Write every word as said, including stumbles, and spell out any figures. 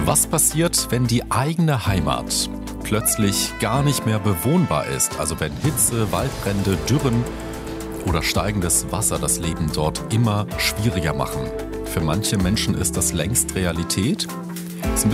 Was passiert, wenn die eigene Heimat plötzlich gar nicht mehr bewohnbar ist? Also wenn Hitze, Waldbrände, Dürren oder steigendes Wasser das Leben dort immer schwieriger machen. Für manche Menschen ist das längst Realität. Es ist ein